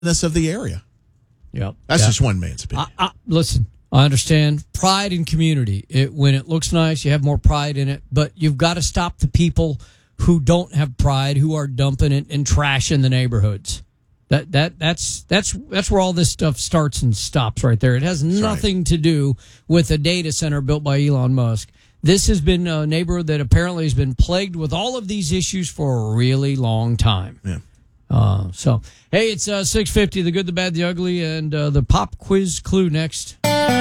of the area. Yep. That's just one man's opinion. Listen, I understand pride in community. When it looks nice, you have more pride in it. But you've got to stop the people who don't have pride, who are dumping it and trashing the neighborhoods. That's where all this stuff starts and stops right there. It has nothing to do with a data center built by Elon Musk. This has been a neighborhood that apparently has been plagued with all of these issues for a really long time. Yeah. So, hey, it's 6:50, the good, the bad, the ugly, and the pop quiz clue next.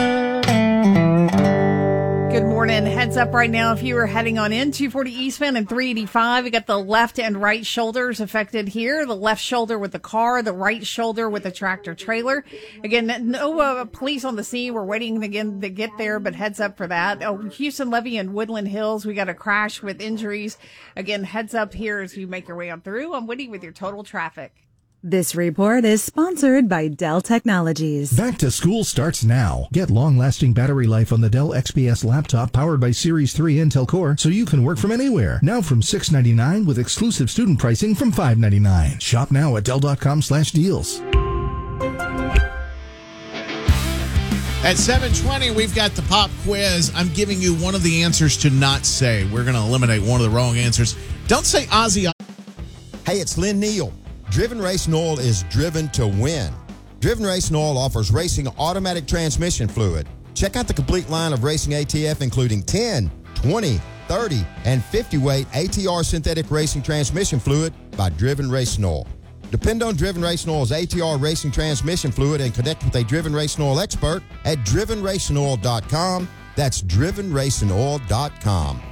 Good morning. Heads up right now if you are heading on in 240 eastbound and 385. We got the left and right shoulders affected here. The left shoulder with the car, the right shoulder with the tractor trailer. Again, no police on the scene. We're waiting again to get there, but heads up for that. Houston Levee and Woodland Hills, we got a crash with injuries. Again, heads up here as you make your way on through. I'm Woody with your total traffic. This report is sponsored by Dell Technologies. Back to school starts now. Get long-lasting battery life on the Dell XPS laptop powered by Series 3 Intel Core so you can work from anywhere. Now from $699 with exclusive student pricing from $599. Shop now at Dell.com/deals. At 7:20, we've got the pop quiz. I'm giving you one of the answers to not say. We're going to eliminate one of the wrong answers. Don't say Ozzy. Hey, it's Lynn Neal. Driven Racing Oil is driven to win. Driven Racing Oil offers racing automatic transmission fluid. Check out the complete line of racing ATF, including 10, 20, 30, and 50-weight ATR synthetic racing transmission fluid by Driven Racing Oil. Depend on Driven Racing Oil's ATR racing transmission fluid and connect with a Driven Racing Oil expert at DrivenRacingOil.com. That's DrivenRacingOil.com.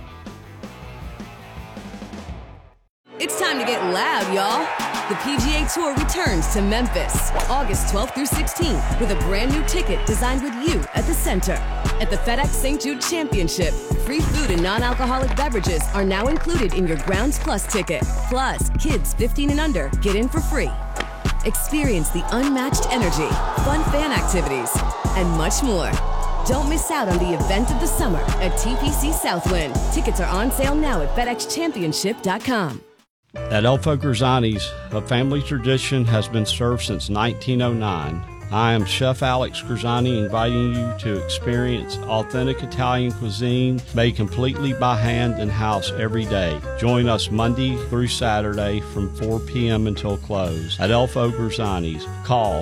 It's time to get loud, y'all. The PGA Tour returns to Memphis, August 12th through 16th, with a brand new ticket designed with you at the center. At the FedEx St. Jude Championship, free food and non-alcoholic beverages are now included in your Grounds Plus ticket. Plus, kids 15 and under get in for free. Experience the unmatched energy, fun fan activities, and much more. Don't miss out on the event of the summer at TPC Southwind. Tickets are on sale now at FedExChampionship.com. At Elfo Grisani's, a family tradition has been served since 1909. I am Chef Alex Grisani, inviting you to experience authentic Italian cuisine made completely by hand and house every day. Join us Monday through Saturday from 4 p.m. until close at Elfo Grisani's. Call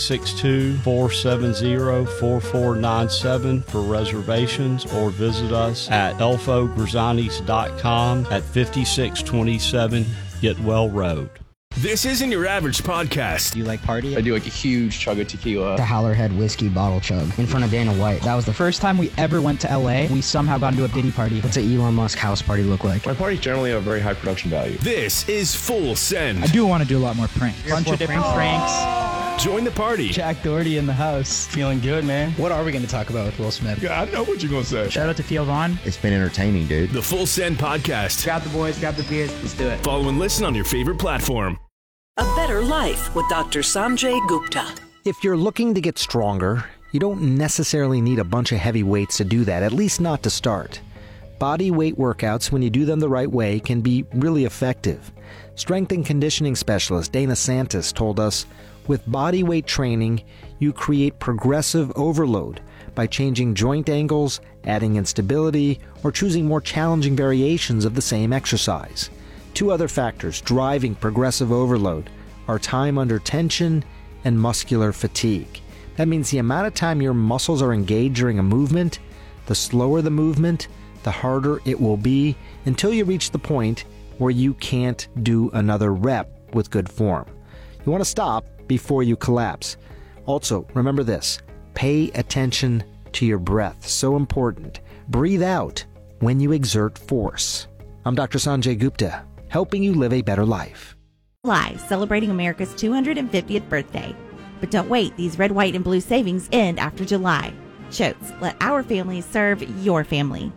662-470-4497 for reservations or visit us at elfogrisanis.com at 5627 Getwell Road. This isn't your average podcast. Do you like party? I do like a huge chug of tequila. The Howlerhead whiskey bottle chug in front of Dana White. That was the first time we ever went to LA. We somehow got into a Diddy party. What's an Elon Musk house party look like? My parties generally have very high production value. This is Full Send. I do want to do a lot more pranks. Bunch of different pranks. Join the party. Jack Doherty in the house. Feeling good, man. What are we going to talk about with Will Smith? Yeah, I know what you're going to say. Shout out to Theo Vaughn. It's been entertaining, dude. The Full Send podcast. Grab the boys, grab the beers. Let's do it. Follow and listen on your favorite platform. A Better Life with Dr. Sanjay Gupta. If you're looking to get stronger, you don't necessarily need a bunch of heavy weights to do that, at least not to start. Body weight workouts, when you do them the right way, can be really effective. Strength and conditioning specialist Dana Santis told us, with body weight training, you create progressive overload by changing joint angles, adding instability, or choosing more challenging variations of the same exercise. Two other factors driving progressive overload are time under tension and muscular fatigue. That means the amount of time your muscles are engaged during a movement, the slower the movement, the harder it will be until you reach the point where you can't do another rep with good form. You want to stop before you collapse. Also, remember this, pay attention to your breath. So important. Breathe out when you exert force. I'm Dr. Sanjay Gupta, helping you live a better life. Live, celebrating America's 250th birthday. But don't wait, these red, white, and blue savings end after July. Schultz, let our family serve your family.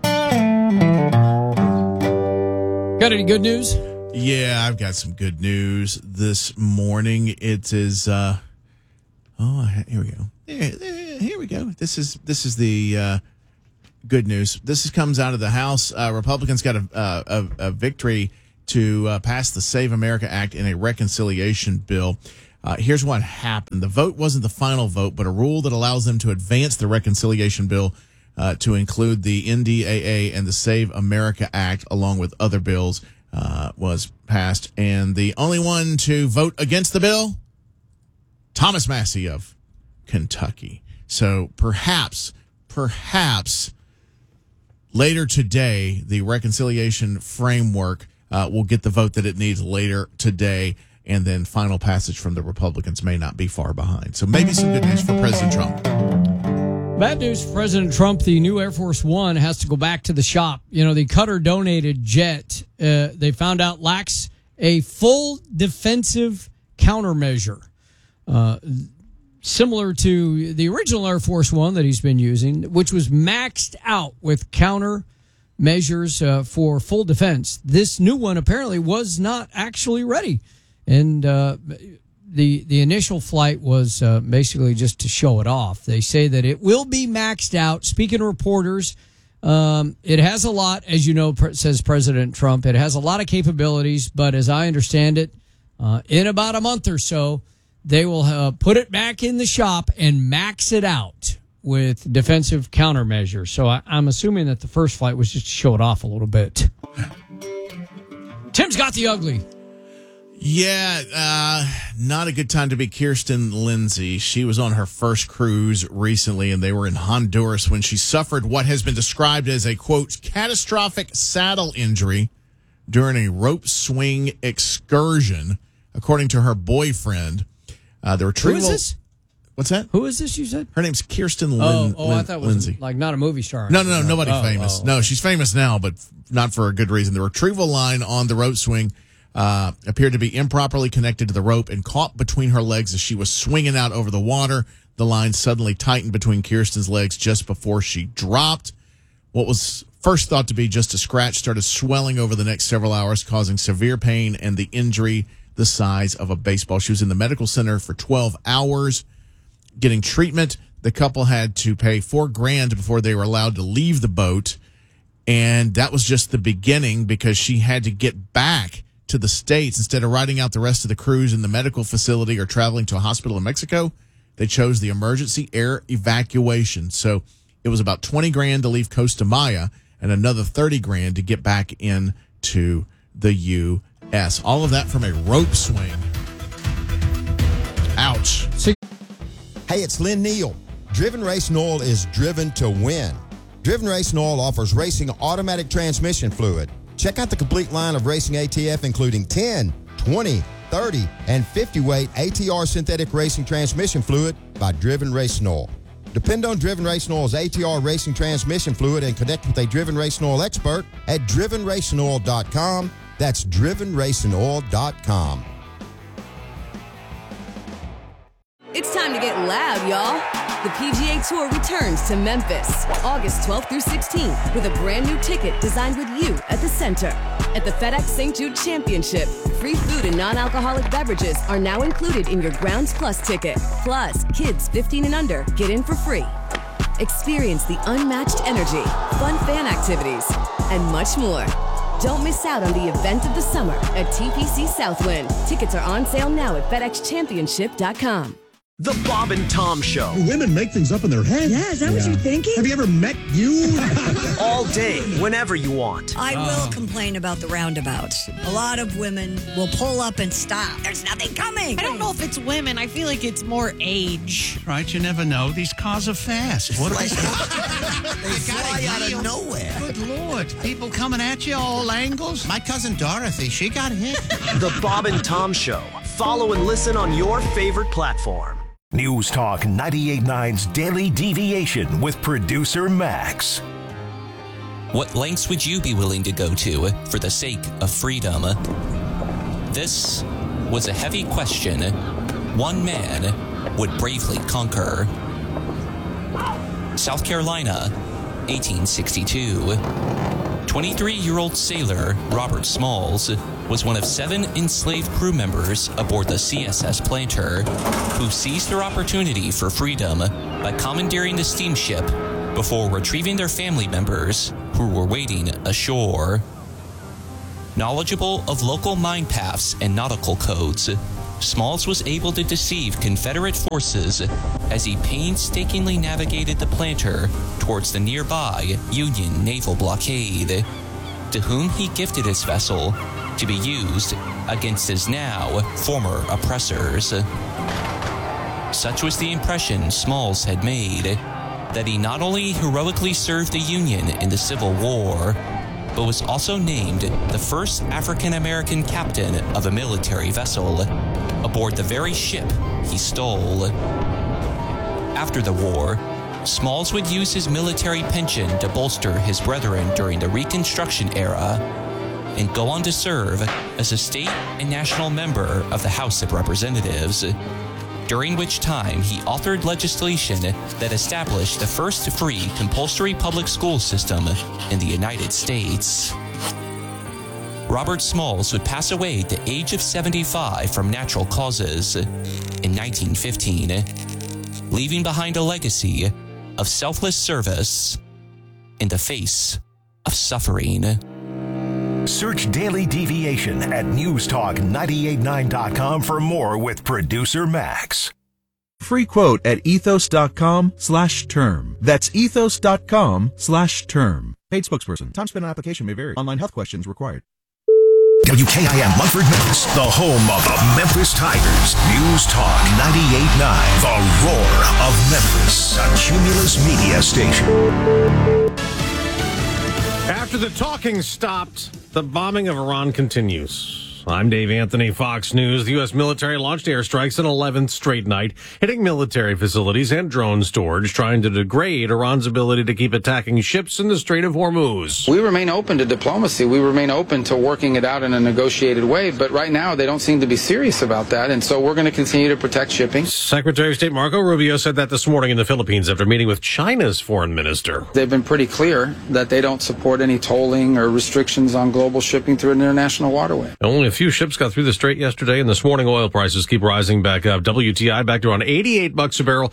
Got any good news? Yeah, I've got some good news this morning. It is, here we go. Here we go. This is the good news. This comes out of the House. Republicans got a victory to pass the Save America Act in a reconciliation bill. Here's what happened. The vote wasn't the final vote, but a rule that allows them to advance the reconciliation bill to include the NDAA and the Save America Act, along with other bills, was passed. And the only one to vote against the bill, Thomas Massie of Kentucky. So perhaps later today, the reconciliation framework will get the vote that it needs later today, and then final passage from the Republicans may not be far behind. So maybe some good news for President Trump. Bad news for President Trump. The new Air Force One has to go back to the shop. You know, the Qatar-donated jet, they found out, lacks a full defensive countermeasure. Similar to the original Air Force One that he's been using, which was maxed out with countermeasures for full defense. This new one apparently was not actually ready. And the initial flight was basically just to show it off. They say that it will be maxed out. Speaking to reporters, it has a lot, as you know, says President Trump. It has a lot of capabilities, but as I understand it, in about a month or so, they will put it back in the shop and max it out with defensive countermeasures. So I'm assuming that the first flight was just to show it off a little bit. Tim's got the ugly. Yeah, not a good time to be Kirsten Lindsay. She was on her first cruise recently, and they were in Honduras when she suffered what has been described as a, quote, catastrophic saddle injury during a rope swing excursion, according to her boyfriend. The retrieval. Who is this? What's that? Who is this, you said? Her name's Kirsten I thought it was Lindsay. like not a movie star. No, nobody famous. No, she's famous now, but not for a good reason. The retrieval line on the rope swing appeared to be improperly connected to the rope and caught between her legs as she was swinging out over the water. The line suddenly tightened between Kirsten's legs just before she dropped. What was first thought to be just a scratch started swelling over the next several hours, causing severe pain and the injury the size of a baseball. She was in the medical center for 12 hours getting treatment. The couple had to pay $4,000 before they were allowed to leave the boat. And that was just the beginning, because she had to get back to the States. Instead of riding out the rest of the cruise in the medical facility or traveling to a hospital in Mexico, they chose the emergency air evacuation. So it was about $20,000 to leave Costa Maya and another $30,000 to get back into the U.S. All of that from a rope swing. Ouch. Hey, it's Lynn Neal. Driven Racing Oil is driven to win. Driven Racing Oil offers racing automatic transmission fluid. Check out the complete line of racing ATF, including 10, 20, 30, and 50-weight ATR synthetic racing transmission fluid by Driven Racing Oil. Depend on Driven Racing Oil's ATR racing transmission fluid and connect with a Driven Racing Oil expert at drivenracingoil.com. That's drivenracingoil.com. It's time to get loud, y'all. The PGA Tour returns to Memphis, August 12th through 16th, with a brand new ticket designed with you at the center. At the FedEx St. Jude Championship, free food and non-alcoholic beverages are now included in your Grounds Plus ticket. Plus, kids 15 and under get in for free. Experience the unmatched energy, fun fan activities, and much more. Don't miss out on the event of the summer at TPC Southwind. Tickets are on sale now at FedExChampionship.com. The Bob and Tom Show. Women make things up in their head. Yeah, is that what you're thinking? Have you ever met you? All day, whenever you want. I will complain about the roundabouts. A lot of women will pull up and stop. There's nothing coming. I don't know if it's women. I feel like it's more age. Right, you never know. These cars are fast. What are they? They fly out of nowhere. Good Lord. People coming at you all angles. My cousin Dorothy, she got hit. The Bob and Tom Show. Follow and listen on your favorite platform. News Talk 98.9's Daily Deviation with producer Max. What lengths would you be willing to go to for the sake of freedom? This was a heavy question one man would bravely conquer. South Carolina, 1862. 23-year-old sailor Robert Smalls was one of 7 enslaved crew members aboard the CSS Planter who seized their opportunity for freedom by commandeering the steamship before retrieving their family members who were waiting ashore. Knowledgeable of local mine paths and nautical codes, Smalls was able to deceive Confederate forces as he painstakingly navigated the planter towards the nearby Union naval blockade, to whom he gifted his vessel to be used against his now former oppressors. Such was the impression Smalls had made, that he not only heroically served the Union in the Civil War, but was also named the first African-American captain of a military vessel aboard the very ship he stole. After the war, Smalls would use his military pension to bolster his brethren during the Reconstruction era and go on to serve as a state and national member of the House of Representatives, during which time he authored legislation that established the first free compulsory public school system in the United States. Robert Smalls would pass away at the age of 75 from natural causes in 1915, leaving behind a legacy of selfless service in the face of suffering. Search Daily Deviation at newstalk989.com for more with producer Max. Free quote at ethos.com/term. That's ethos.com/term. Paid spokesperson. Time spent on application may vary. Online health questions required. WKIM Munford, Memphis, the home of the Memphis Tigers. News Talk 98.9, the roar of Memphis, a Cumulus media station. After the talking stopped, the bombing of Iran continues. I'm Dave Anthony, Fox News. The U.S. military launched airstrikes an 11th straight night, hitting military facilities and drone storage, trying to degrade Iran's ability to keep attacking ships in the Strait of Hormuz. We remain open to diplomacy. We remain open to working it out in a negotiated way. But right now, they don't seem to be serious about that. And so we're going to continue to protect shipping. Secretary of State Marco Rubio said that this morning in the Philippines after meeting with China's foreign minister. They've been pretty clear that they don't support any tolling or restrictions on global shipping through an international waterway. Only a few ships got through the strait yesterday, and this morning oil prices keep rising back up. WTI back to around $88 a barrel,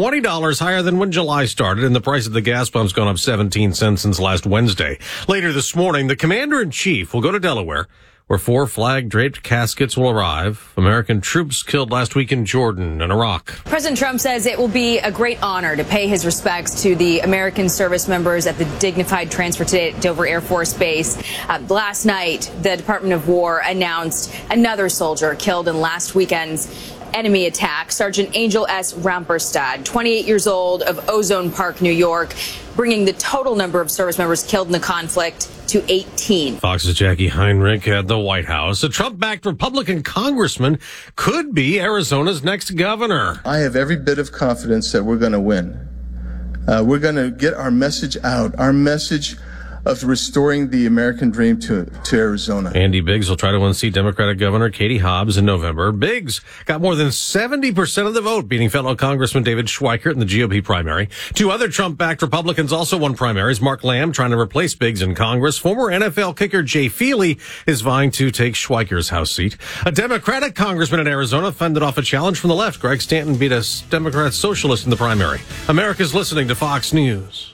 $20 higher than when July started, and the price of the gas pump's gone up 17 cents since last Wednesday. Later this morning, the commander-in-chief will go to Delaware, where 4 flag-draped caskets will arrive. American troops killed last week in Jordan and Iraq. President Trump says it will be a great honor to pay his respects to the American service members at the dignified transfer to Dover Air Force Base. Last night, the Department of War announced another soldier killed in last weekend's enemy attack. Sergeant Angel S. Ramperstad, 28 years old, of Ozone Park, New York, bringing the total number of service members killed in the conflict to 18. Fox's Jackie Heinrich at the White House. A Trump-backed Republican congressman could be Arizona's next governor. I have every bit of confidence that we're going to win. We're going to get our message out, our message of restoring the American dream to Arizona. Andy Biggs will try to unseat Democratic Governor Katie Hobbs in November. Biggs got more than 70% of the vote, beating fellow Congressman David Schweikert in the GOP primary. 2 other Trump-backed Republicans also won primaries. Mark Lamb trying to replace Biggs in Congress. Former NFL kicker Jay Feely is vying to take Schweikert's House seat. A Democratic congressman in Arizona fended off a challenge from the left. Greg Stanton beat a Democrat socialist in the primary. America's listening to Fox News.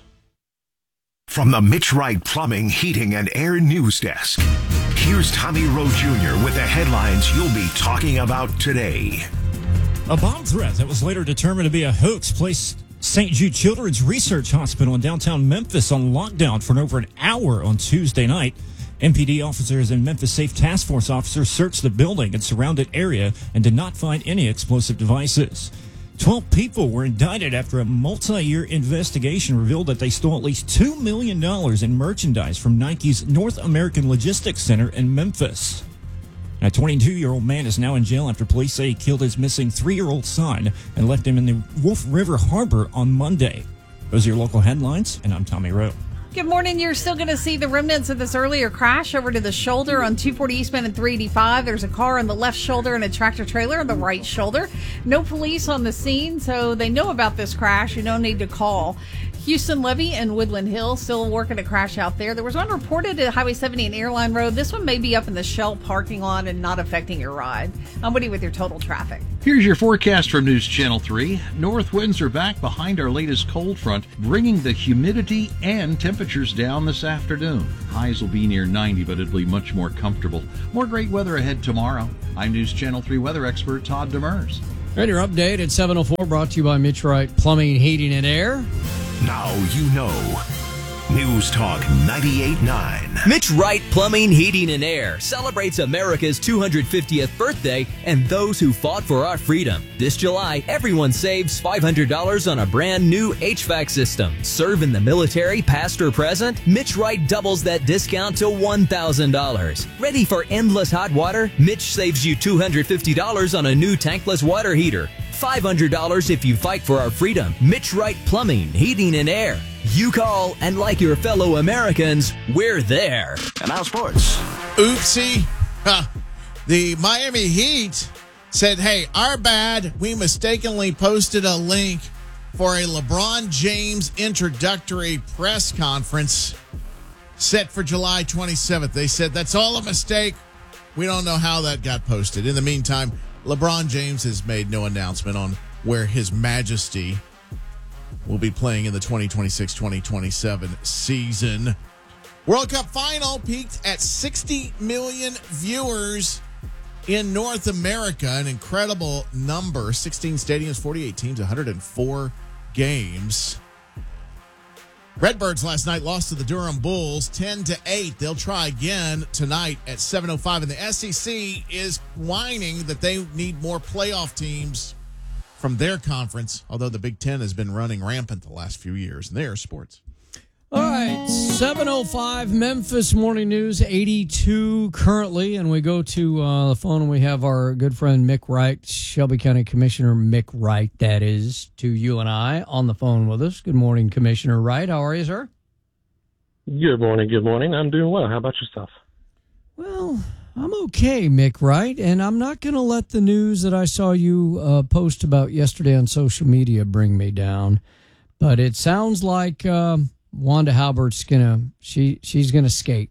From the Mitch Wright Plumbing, Heating, and Air News Desk, here's Tommy Rowe Jr. with the headlines you'll be talking about today. A bomb threat that was later determined to be a hoax placed St. Jude Children's Research Hospital in downtown Memphis on lockdown for over an hour on Tuesday night. MPD officers and Memphis Safe Task Force officers searched the building and surrounded area and did not find any explosive devices. 12 people were indicted after a multi-year investigation revealed that they stole at least $2 million in merchandise from Nike's North American Logistics Center in Memphis. A 22-year-old man is now in jail after police say he killed his missing 3-year-old son and left him in the Wolf River Harbor on Monday. Those are your local headlines, and I'm Tommy Rowe. Good morning. You're still going to see the remnants of this earlier crash over to the shoulder on 240 Eastman and 385. There's a car on the left shoulder and a tractor trailer on the right shoulder. No police on the scene, so they know about this crash. You don't need to call. Houston Levee and Woodland Hill still working a crash out there. There was one reported at Highway 70 and Airline Road. This one may be up in the Shell parking lot and not affecting your ride. I'm Woody with your total traffic. Here's your forecast from News Channel 3. North winds are back behind our latest cold front, bringing the humidity and temperatures down this afternoon. Highs will be near 90, but it'll be much more comfortable. More great weather ahead tomorrow. I'm News Channel 3 weather expert Todd Demers. And your update at 7:04 brought to you by Mitch Wright Plumbing, Heating, and Air. Now you know. News Talk 98.9. Mitch Wright Plumbing, Heating, and Air celebrates America's 250th birthday and those who fought for our freedom. This July, everyone saves $500 on a brand new HVAC system. Serve in the military, past or present? Mitch Wright doubles that discount to $1,000. Ready for endless hot water? Mitch saves you $250 on a new tankless water heater. $500 if you fight for our freedom. Mitch Wright Plumbing, Heating, and Air. You call, and like your fellow Americans, we're there. And now sports. Oopsie. The Miami Heat said, hey, our bad. We mistakenly posted a link for a LeBron James introductory press conference set for July 27th. They said that's all a mistake. We don't know how that got posted. In the meantime, LeBron James has made no announcement on where His Majesty will be playing in the 2026-2027 season. World Cup final peaked at 60 million viewers in North America, an incredible number. 16 stadiums, 48 teams, 104 games. Redbirds last night lost to the Durham Bulls 10-8. They'll try again tonight at 7:05. And the SEC is whining that they need more playoff teams from their conference, although the Big Ten has been running rampant the last few years. And they are sports. All right, 7:05 Memphis Morning News, 82 currently. And we go to the phone and we have our good friend Mick Wright, Shelby County Commissioner Mick Wright, that is, to you and I, on the phone with us. Good morning, Commissioner Wright. How are you, sir? Good morning, good morning. I'm doing well. How about yourself? Well, I'm okay, Mick Wright, and I'm not going to let the news that I saw you post about yesterday on social media bring me down. But it sounds like Wanda Halbert's she's gonna skate.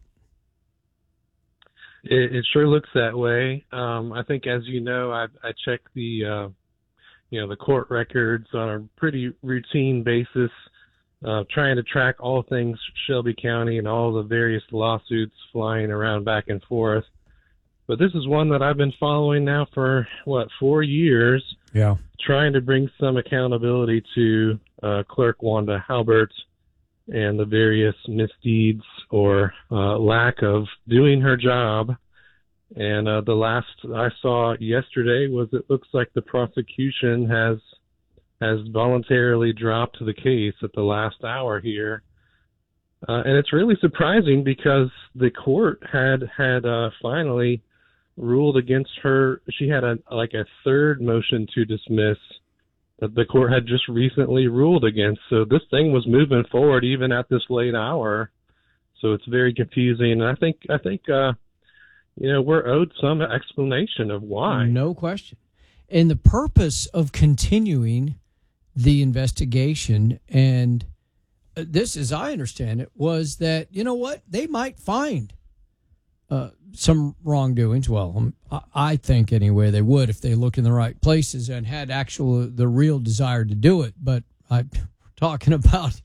It sure looks that way. I think, as you know, I check the the court records on a pretty routine basis, trying to track all things Shelby County and all the various lawsuits flying around back and forth. But this is one that I've been following now for, 4 years. Yeah. Trying to bring some accountability to Clerk Wanda Halbert and the various misdeeds or lack of doing her job. And the last I saw yesterday was it looks like the prosecution has voluntarily dropped the case at the last hour here. And it's really surprising because the court had finally ruled against her. She had a third motion to dismiss that the court had just recently ruled against. So this thing was moving forward even at this late hour. So it's very confusing. And I think we're owed some explanation of why. No question. And the purpose of continuing the investigation, and this, as I understand it, was that, you know what, they might find some wrongdoings. Well, I think anyway they would if they look in the right places and had the real desire to do it. But I'm talking about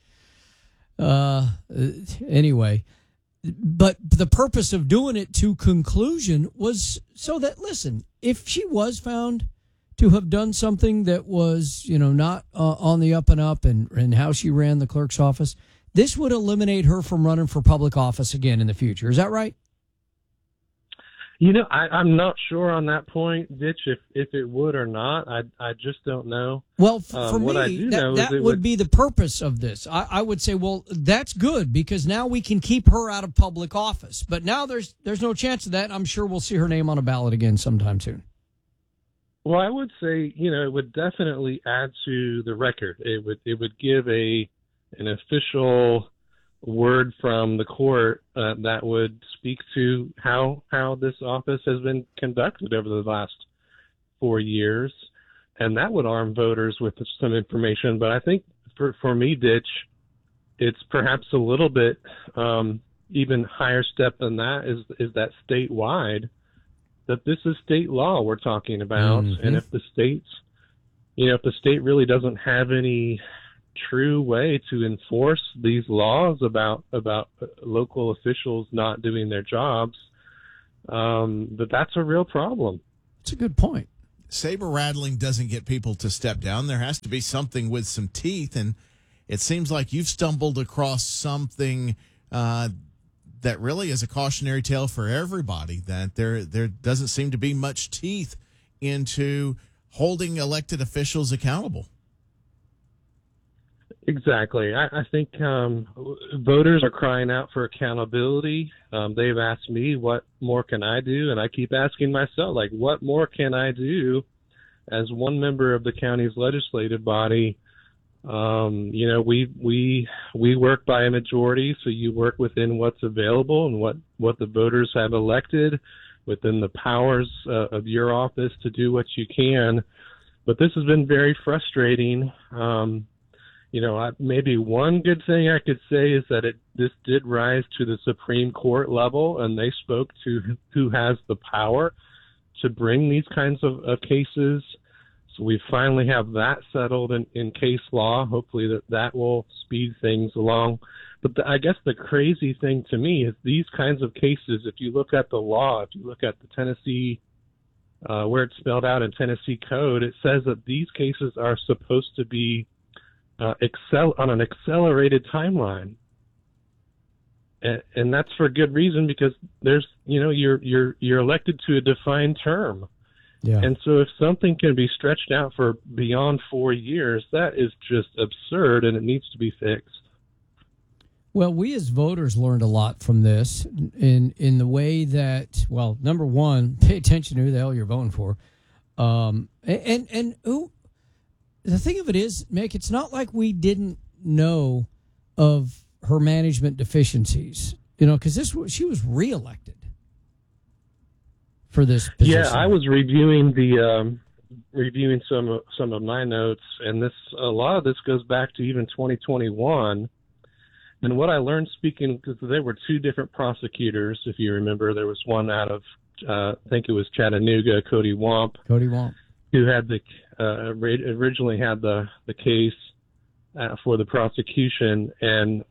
anyway. But the purpose of doing it to conclusion was so that, listen, if she was found to have done something that was, not on the up and up and how she ran the clerk's office, this would eliminate her from running for public office again in the future. Is that right? I'm not sure on that point, Ditch, if it would or not. I just don't know. Well, for what me, I do know that is would be the purpose of this. I would say, well, that's good because now we can keep her out of public office. But now there's no chance of that. I'm sure we'll see her name on a ballot again sometime soon. Well, I would say, it would definitely add to the record. It would give an official word from the court that would speak to how this office has been conducted over the last 4 years, and that would arm voters with some information. But I think for me, Ditch, it's perhaps a little bit even higher step than that is that statewide, that this is state law we're talking about. And if the states, if the state really doesn't have any true way to enforce these laws about local officials not doing their jobs, that's a real problem. It's a good point. Saber rattling doesn't get people to step down. There has to be something with some teeth, and it seems like you've stumbled across something that really is a cautionary tale for everybody, that there doesn't seem to be much teeth into holding elected officials accountable. Exactly. I think voters are crying out for accountability. They've asked me, what more can I do? And I keep asking myself, what more can I do as one member of the county's legislative body? We work by a majority, so you work within what's available and what the voters have elected, within the powers of your office to do what you can. But this has been very frustrating. Maybe one good thing I could say is that this did rise to the Supreme Court level, and they spoke to who has the power to bring these kinds of cases. So we finally have that settled in case law. Hopefully that will speed things along. But I guess the crazy thing to me is these kinds of cases, if you look at the law, if you look at the Tennessee, where it's spelled out in Tennessee code, it says that these cases are supposed to be on an accelerated timeline, and that's for good reason, because there's you're elected to a defined term, and so if something can be stretched out for beyond 4 years, that is just absurd, and it needs to be fixed. Well, we as voters learned a lot from this in the way that, well, number one, pay attention to who the hell you're voting for, and who. The thing of it is, Mick, it's not like we didn't know of her management deficiencies, because she was reelected for this position. Yeah, I was reviewing some of my notes, and a lot of this goes back to even 2021. And what I learned speaking, because there were two different prosecutors, if you remember, there was one out of I think it was Chattanooga, Cody Wamp, who had originally had the case for the prosecution, and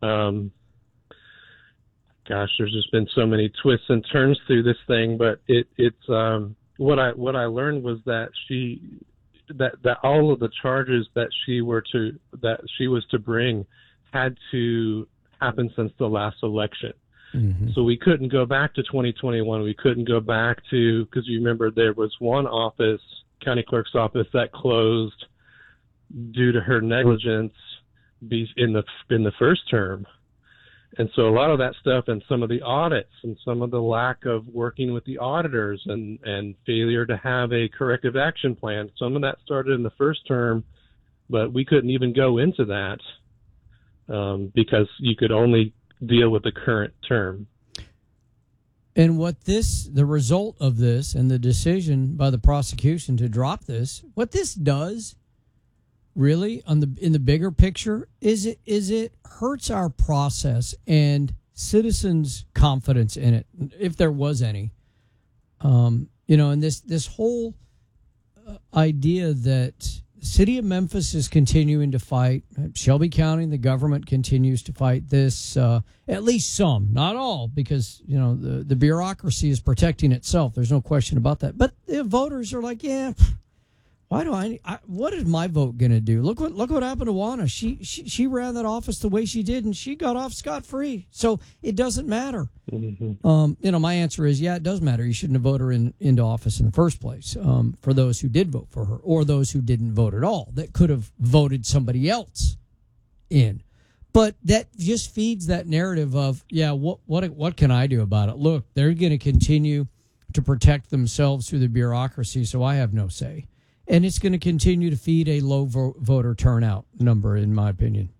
there's just been so many twists and turns through this thing. But it's what I learned was that that all of the charges that she was to bring had to happen since the last election. Mm-hmm. So we couldn't go back to 2021. We couldn't go back to, because you remember there was one office, county clerk's office, that closed due to her negligence in the first term. And so a lot of that stuff, and some of the audits and some of the lack of working with the auditors and failure to have a corrective action plan, some of that started in the first term, but we couldn't even go into that because you could only deal with the current term. And the result of this and the decision by the prosecution to drop this, what this does really in the bigger picture is it hurts our process and citizens' confidence in it, if there was any. And this whole idea that the city of Memphis is continuing to fight, Shelby County, the government continues to fight this, at least some, not all, because, the bureaucracy is protecting itself. There's no question about that. But the voters are like, yeah, why do what is my vote going to do? Look what happened to Juana. She ran that office the way she did, and she got off scot-free. So it doesn't matter. Mm-hmm. My answer is, yeah, it does matter. You shouldn't have voted her into office in the first place, for those who did vote for her, or those who didn't vote at all, that could have voted somebody else in. But that just feeds that narrative of, yeah, what can I do about it? Look, they're going to continue to protect themselves through the bureaucracy, so I have no say. And it's going to continue to feed a low voter turnout number, in my opinion.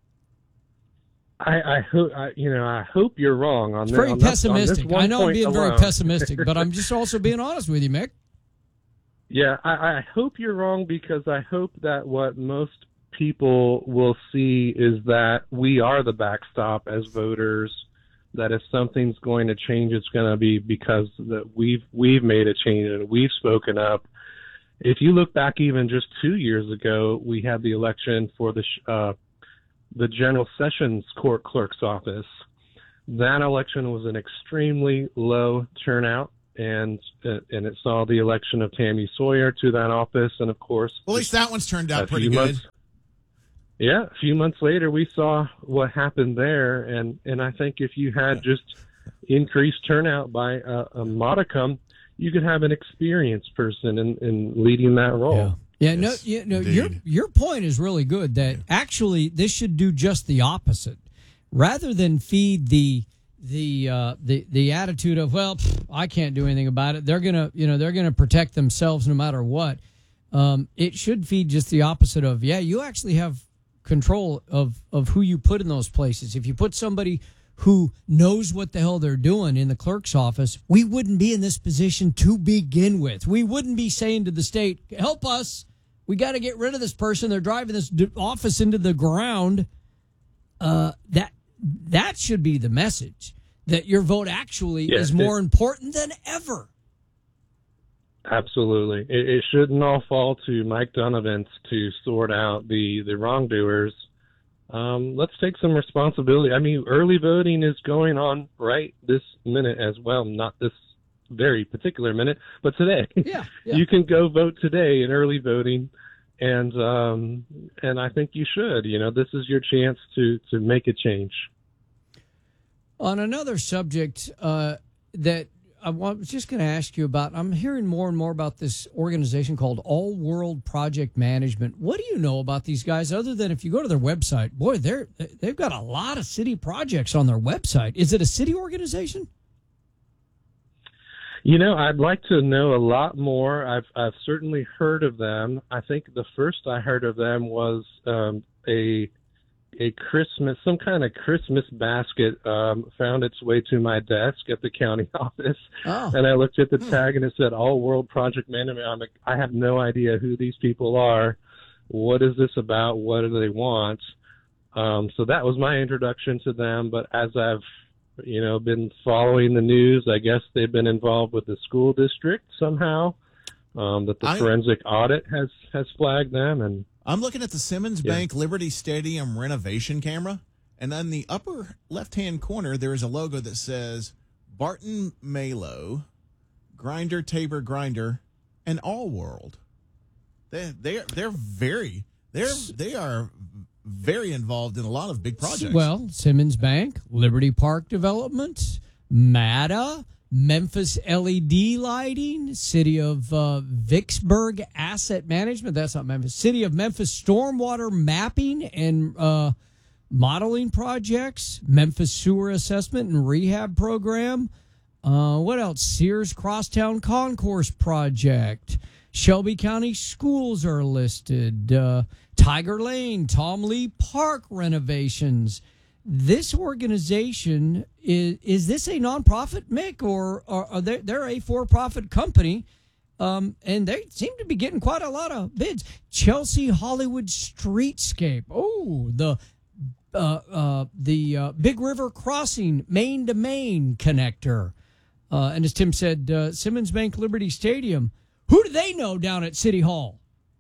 I hope you're wrong on this. It's very pessimistic. I know I'm being very pessimistic, but I'm just also being honest with you, Mick. Yeah, I hope you're wrong, because I hope that what most people will see is that we are the backstop as voters, that if something's going to change, it's going to be because that we've made a change and we've spoken up. If you look back even just 2 years ago, we had the election for the General Sessions Court Clerk's office. That election was an extremely low turnout, and it saw the election of Tammy Sawyer to that office, and of course, well, at least that one's turned out pretty good. A few months later, we saw what happened there, and I think if you had just increased turnout by a modicum, you could have an experienced person in leading that role. Yeah, your point is really good. That actually this should do just the opposite, rather than feed the attitude of, well, I can't do anything about it. They're gonna protect themselves no matter what. It should feed just the opposite of, you actually have control of who you put in those places. If you put somebody who knows what the hell they're doing in the clerk's office, we wouldn't be in this position to begin with. We wouldn't be saying to the state, help us. We got to get rid of this person. They're driving this office into the ground. That should be the message, that your vote actually is more important than ever. Absolutely. It shouldn't all fall to Mike Donovan to sort out the wrongdoers. Let's take some responsibility. I mean, early voting is going on right this minute as well. Not this very particular minute, but today. Yeah. You can go vote today in early voting, and I think you should. This is your chance to make a change. On another subject that I was just going to ask you about, I'm hearing more and more about this organization called All World Project Management. What do you know about these guys, other than if you go to their website? Boy, they've got a lot of city projects on their website. Is it a city organization? I'd like to know a lot more. I've certainly heard of them. I think the first I heard of them was some kind of Christmas basket found its way to my desk at the county office. Oh. And I looked at the tag and it said All World Project Management. I'm like, I have no idea who these people are. What is this about? What do they want? So that was my introduction to them. But as I've been following the news, I guess they've been involved with the school district somehow. That the forensic audit has flagged them. And I'm looking at the Simmons Bank Liberty Stadium renovation camera, and on the upper left-hand corner, there is a logo that says Barton Malo, Grinder Tabor Grinder, and All World. They are very involved in a lot of big projects. Well, Simmons Bank, Liberty Park Development, MATA, Memphis LED Lighting, City of Vicksburg Asset Management. That's not Memphis. City of Memphis Stormwater Mapping and Modeling Projects, Memphis Sewer Assessment and Rehab Program. What else? Sears Crosstown Concourse Project. Shelby County Schools are listed. Tiger Lane, Tom Lee Park renovations. This organization, is this a nonprofit, Mick, or are they're a for-profit company, and they seem to be getting quite a lot of bids. Chelsea Hollywood Streetscape. Oh, the Big River Crossing Main to Main connector. And as Tim said, Simmons Bank Liberty Stadium. Who do they know down at City Hall?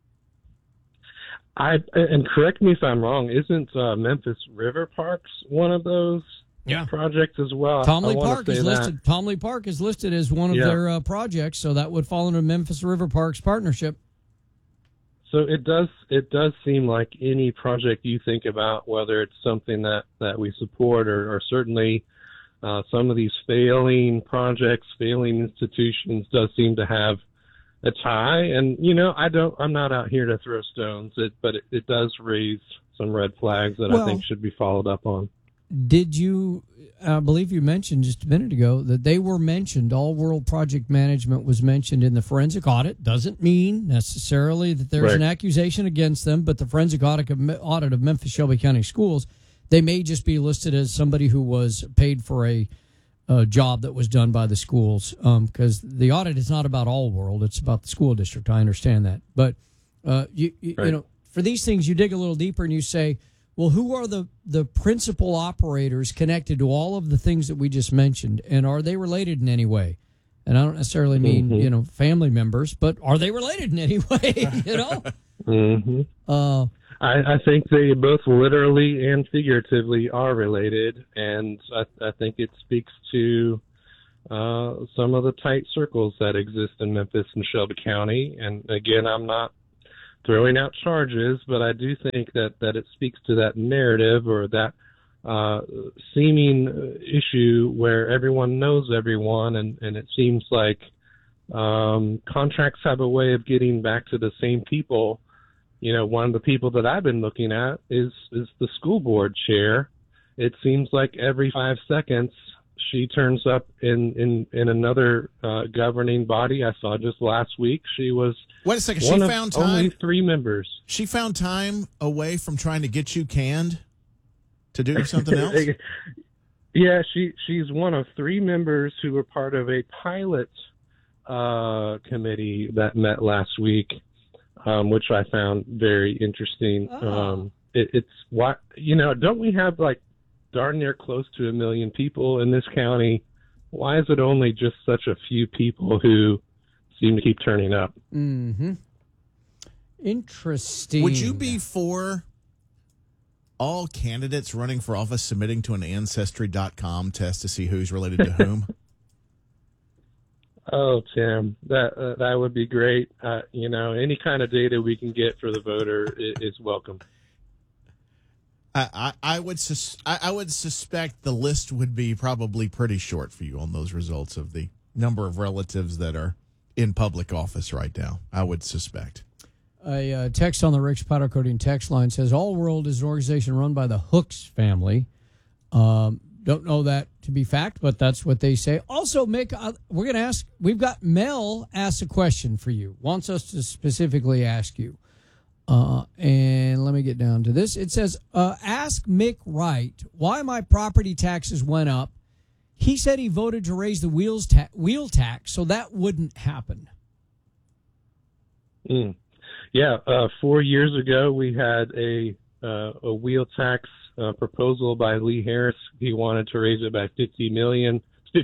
And correct me if I'm wrong, isn't Memphis River Parks one of those projects as well? Tom Lee Park is listed. Tom Lee Park is listed as one of their projects, so that would fall under Memphis River Parks partnership. So it does seem like any project you think about, whether it's something that we support or certainly some of these failing projects, failing institutions, does seem to have a tie. And I'm not out here to throw stones, but it does raise some red flags that I think should be followed up on. Did you? I believe you mentioned just a minute ago that they were mentioned. All World Project Management was mentioned in the forensic audit. Doesn't mean necessarily that there's an accusation against them, but the forensic audit of Memphis Shelby County Schools, they may just be listed as somebody who was paid for a job that was done by the schools, because the audit is not about All World; it's about the school district. I understand that, but you know, for these things, you dig a little deeper and you say, well, who are the principal operators connected to all of the things that we just mentioned, and are they related in any way? And I don't necessarily mean family members, but are they related in any way? I think they both literally and figuratively are related, and I think it speaks to some of the tight circles that exist in Memphis and Shelby County. And again, I'm not throwing out charges, but I do think that it speaks to that narrative or that seeming issue where everyone knows everyone, and it seems like contracts have a way of getting back to the same people. One of the people that I've been looking at is the school board chair. It seems like every 5 seconds she turns up in another governing body. I saw just last week she was Wait a second. one She of found time. only 3 members. She found time away from trying to get you canned to do something else? Yeah, she's one of 3 members who were part of a pilot committee that met last week, which I found very interesting. It's what don't we have like darn near close to 1 million people in this county? Why is it only just such a few people who seem to keep turning up? Mm-hmm. Interesting. Would you be for all candidates running for office submitting to an Ancestry.com test to see who's related to whom? Oh, Tim, that would be great. Any kind of data we can get for the voter is welcome. I would suspect the list would be probably pretty short for you on those results of the number of relatives that are in public office right now. I would suspect. A text on the Rick's Powder Coating text line says, All World is an organization run by the Hooks family. Don't know that to be fact, but that's what they say. Also, Mick, we're going to ask, we've got Mel ask a question for you, wants us to specifically ask you. And let me get down to this. It says, ask Mick Wright why my property taxes went up. He said he voted to raise the wheel tax, so that wouldn't happen. Yeah, 4 years ago we had a wheel tax proposal by Lee Harris. He wanted to raise it by $50,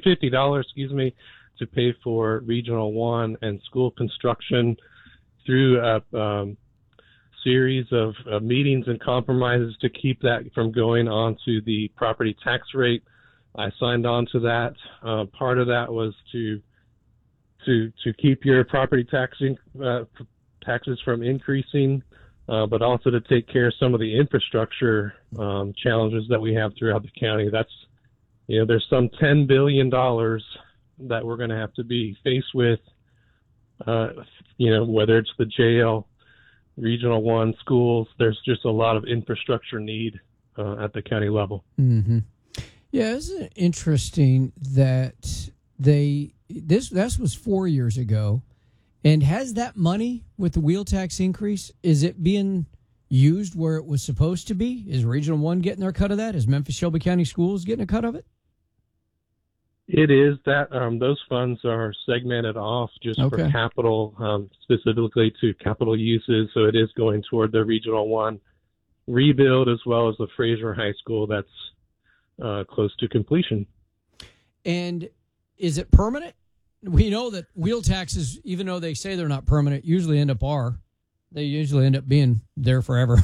to pay for Regional 1 and school construction through a series of meetings and compromises to keep that from going on to the property tax rate. I signed on to that. Part of that was to keep your property taxes from increasing, but also to take care of some of the infrastructure challenges that we have throughout the county. That's, there's some $10 billion that we're going to have to be faced with, whether it's the jail, Regional 1, schools. There's just a lot of infrastructure need at the county level. Mm-hmm. Yeah, isn't it interesting that this was 4 years ago, and has that money with the wheel tax increase, is it being used where it was supposed to be? Is Regional 1 getting their cut of that? Is Memphis Shelby County Schools getting a cut of it? It is that those funds are segmented off just for capital, specifically to capital uses. So it is going toward the Regional 1 rebuild as well as the Fraser High School that's close to completion. And is it permanent? We know that wheel taxes, even though they say they're not permanent, usually end up being there forever.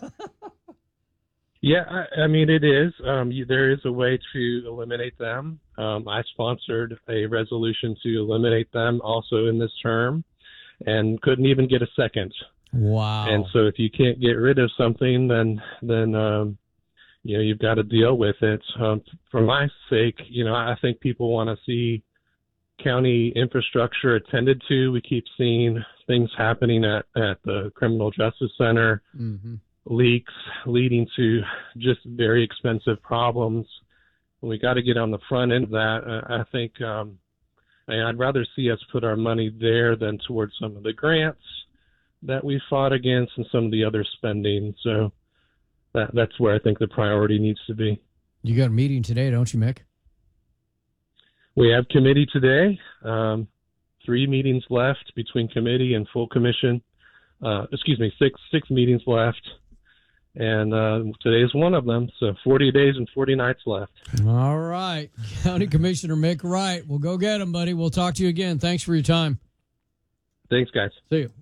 Yeah, I mean, it is. There is a way to eliminate them. I sponsored a resolution to eliminate them also in this term and couldn't even get a second. Wow. And so if you can't get rid of something, then you've got to deal with it. For my sake, I think people want to see county infrastructure attended to. We keep seeing things happening at the Criminal Justice Center. Mm-hmm. Leaks leading to just very expensive problems. We got to get on the front end of that. I think I'd rather see us put our money there than towards some of the grants that we fought against and some of the other spending. So that's where I think the priority needs to be. You got a meeting today, don't you, Mick? We have committee today. 3 meetings left between committee and full commission. six meetings left. And today's one of them. So 40 days and 40 nights left. All right. County Commissioner Mick Wright. We'll go get him, buddy. We'll talk to you again. Thanks for your time. Thanks, guys. See you.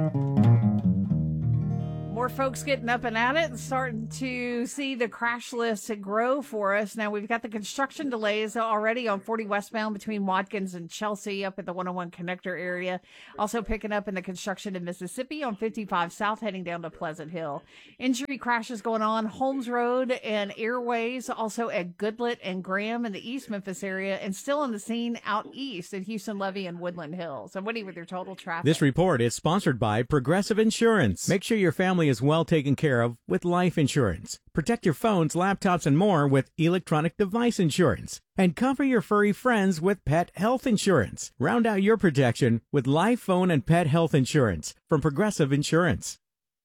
More folks getting up and at it and starting to see the crash list grow for us. Now, we've got the construction delays already on 40 westbound between Watkins and Chelsea up at the 101 connector area. Also picking up in the construction in Mississippi on 55 south heading down to Pleasant Hill. Injury crashes going on Holmes Road and Airways, also at Goodlet and Graham in the East Memphis area, and still on the scene out east at Houston Levee and Woodland Hills. So Woody with your total traffic. This report is sponsored by Progressive Insurance. Make sure your family is well taken care of with life insurance. Protect your phones, laptops, and more with electronic device insurance. And cover your furry friends with pet health insurance. Round out your protection with life, phone, and pet health insurance from Progressive Insurance.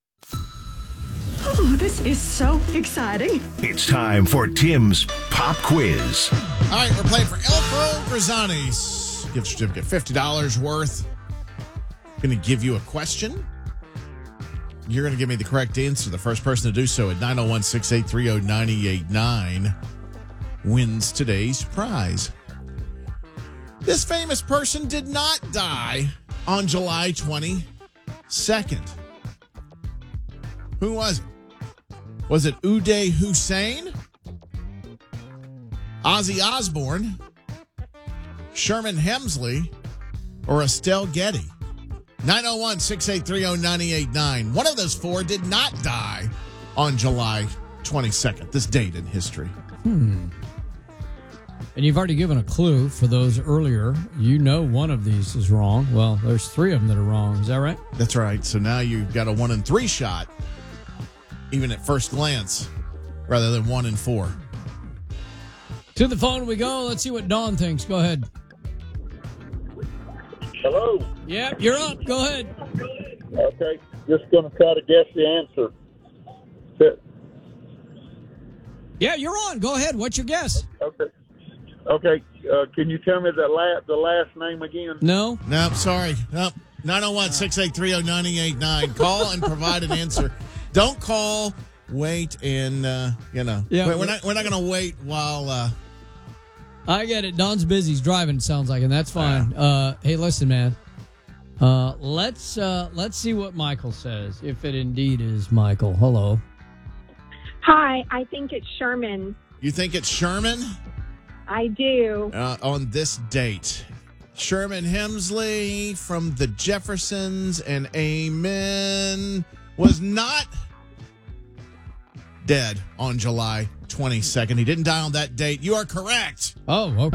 Oh, this is so exciting. It's time for Tim's Pop Quiz. All right, we're playing for Elfro Grisani's gift certificate, $50 worth. Going to give you a question. You're going to give me the correct answer. The first person to do so at 901-683-0989 wins today's prize. This famous person did not die on July 22nd. Who was it? Was it Uday Hussein, Ozzy Osbourne, Sherman Hemsley, or Estelle Getty? 901-683-0989. One of those four did not die on July 22nd, this date in history. And you've already given a clue for those earlier. You know one of these is wrong. Well, there's three of them that are wrong. Is that right? That's right. So now you've got a 1 in 3 shot, even at first glance, rather than 1 in 4. To the phone we go. Let's see what Dawn thinks. Go ahead. Hello. Yep, you're up. Go ahead. Okay, just going to try to guess the answer. Yeah, you're on. Go ahead. What's your guess? Okay. Can you tell me the last name again? No. Nope, sorry. Nope. 901-683-0989. Call and provide an answer. Don't call, wait, and, Yeah, we're not going to wait while... I get it. Don's busy. He's driving, it sounds like, and that's fine. Hey, listen, man. Let's see what Michael says, if it indeed is Michael. Hello. Hi, I think it's Sherman. You think it's Sherman? I do. On this date. Sherman Hemsley from the Jeffersons and Amen was not dead on July 22nd. He didn't die on that date. You are correct. Oh, okay.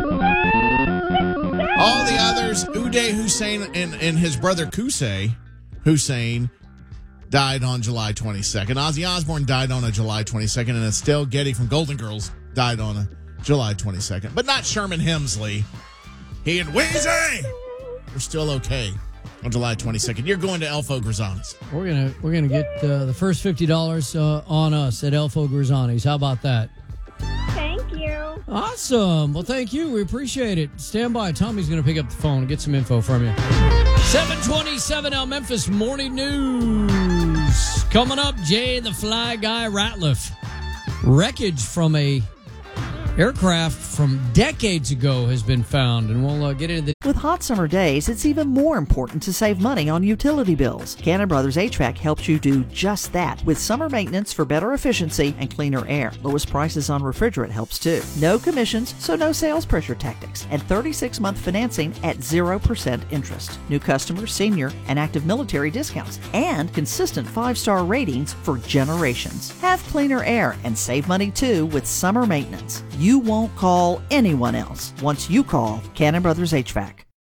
All the others, Uday Hussein and his brother Qusay Hussein, died on July 22nd. Ozzy Osbourne died on a July 22nd, and Estelle Getty from Golden Girls died on a July 22nd. But not Sherman Hemsley. He and Weezy were still okay on July 22nd. You're going to Elfo Grisani's. We're gonna get the first $50 on us at Elfo Grisani's. How about that? Thank you. Awesome. Well, thank you. We appreciate it. Stand by. Tommy's going to pick up the phone and get some info from you. 727 out Memphis Morning News. Coming up, Jay the Fly Guy Ratliff. Wreckage from a aircraft from decades ago has been found, and we'll get into the... With hot summer days, it's even more important to save money on utility bills. Cannon Brothers HVAC helps you do just that with summer maintenance for better efficiency and cleaner air. Lowest prices on refrigerant helps too. No commissions, so no sales pressure tactics, and 36-month financing at 0% interest. New customers, senior, and active military discounts, and consistent 5-star ratings for generations. Have cleaner air and save money too with summer maintenance. You won't call anyone else once you call Cannon Brothers HVAC.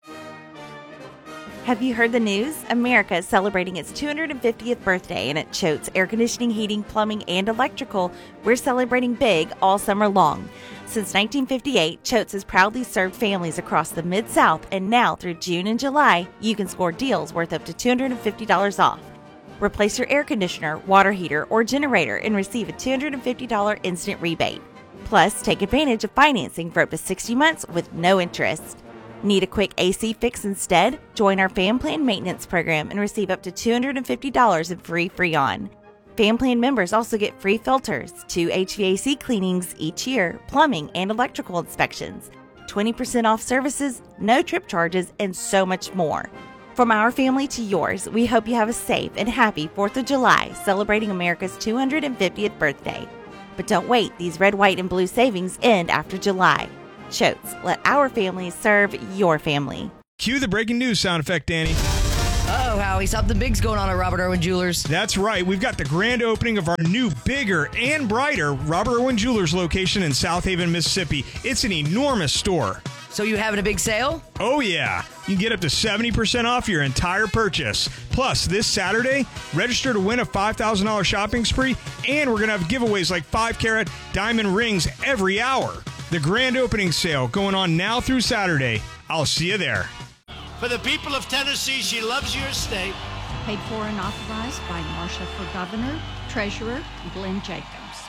Have you heard the news? America is celebrating its 250th birthday, and at Choate's Air Conditioning, Heating, Plumbing, and Electrical, we're celebrating big all summer long. Since 1958, Choate's has proudly served families across the Mid-South, and now through June and July, you can score deals worth up to $250 off. Replace your air conditioner, water heater, or generator and receive a $250 instant rebate. Plus, take advantage of financing for up to 60 months with no interest. Need a quick AC fix instead? Join our Fan Plan Maintenance Program and receive up to $250 in free Freon. Fan Plan members also get free filters, 2 HVAC cleanings each year, plumbing and electrical inspections, 20% off services, no trip charges, and so much more. From our family to yours, we hope you have a safe and happy 4th of July celebrating America's 250th birthday. But don't wait, these red, white, and blue savings end after July. Choates, let our family serve your family. Cue the breaking news sound effect, Danny. Oh, Howie, something big's going on at Robert Irwin Jewelers. That's right. We've got the grand opening of our new, bigger, and brighter Robert Irwin Jewelers location in South Haven, Mississippi. It's an enormous store. So you having a big sale? Oh, yeah. You can get up to 70% off your entire purchase. Plus, this Saturday, register to win a $5,000 shopping spree, and we're going to have giveaways like 5-carat diamond rings every hour. The grand opening sale going on now through Saturday. I'll see you there. For the people of Tennessee, she loves your state. Paid for and authorized by Marsha for Governor, Treasurer Glenn Jacobs.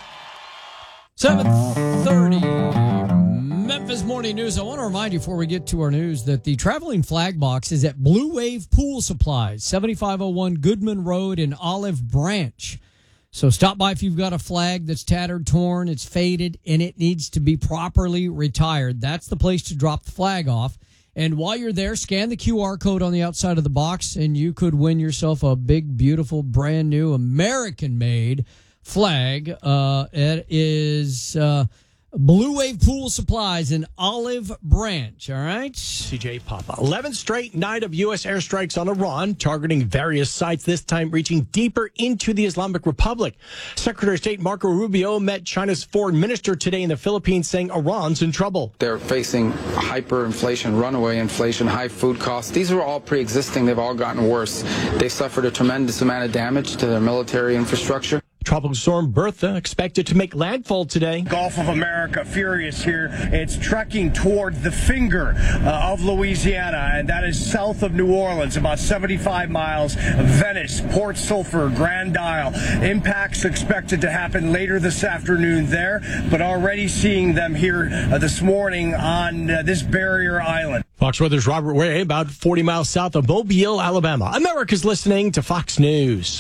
7:30 Memphis Morning News. I want to remind you before we get to our news that the traveling flag box is at Blue Wave Pool Supplies, 7501 Goodman Road in Olive Branch. So stop by if you've got a flag that's tattered, torn, it's faded, and it needs to be properly retired. That's the place to drop the flag off. And while you're there, scan the QR code on the outside of the box, and you could win yourself a big, beautiful, brand new American-made flag. It is Blue Wave Pool Supplies in Olive Branch. All right. CJ Papa. 11th straight night of U.S. airstrikes on Iran, targeting various sites, this time reaching deeper into the Islamic Republic. Secretary of State Marco Rubio met China's foreign minister today in the Philippines, saying Iran's in trouble. They're facing hyperinflation, runaway inflation, high food costs. These are all pre-existing. They've all gotten worse. They suffered a tremendous amount of damage to their military infrastructure. Tropical storm Bertha expected to make landfall today. Gulf of America furious here. It's trekking toward the finger of Louisiana, and that is south of New Orleans, about 75 miles. Venice, Port Sulphur, Grand Isle. Impacts expected to happen later this afternoon there, but already seeing them here this morning on this barrier island. Fox Weather's Robert Way, about 40 miles south of Mobile, Alabama. America's listening to Fox News.